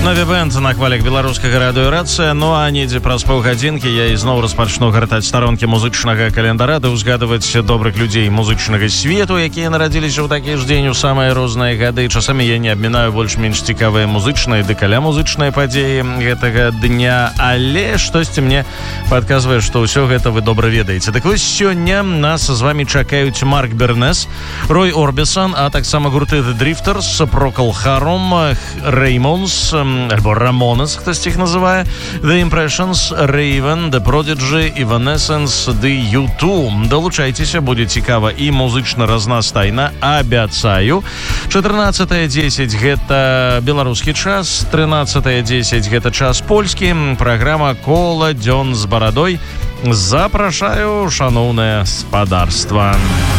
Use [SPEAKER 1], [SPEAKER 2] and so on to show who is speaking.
[SPEAKER 1] Нові бэнд на хвалях беларускага радыё «Рацыя». Ну а недзе праз паўгадзінкі я ізноў распачну гартаць старонкі музычнага календара ды ўзгадваць добрых людзей музычнага свету, якія нарадзіліся ў такі ж дзень у самыя розныя гады. Часамі я не абмінаю больш-менш цікавыя музычныя ды каля музычныя падзеі гэтага дня, але штосьці мне падказвае, што ўсё гэта вы добра ведаеце. Так вось сёння нас з вамі чакаюць Марк Бернес, Рой Орбісан, а таксама гурты The Drifters, Procol Harum, Ramones, альбо Ramones, хтось іх называе, The Impressions, Raven, The Prodigy, Evanescence, The U2. Долучайцеся, будзе цікава і музычна разнастайна, абяцаю. 14:10 гэта беларускі час, 13:10 гэта час польскі. Праграма «Кола дзён з барадой». Запрашаю, шаноўнае спадарства.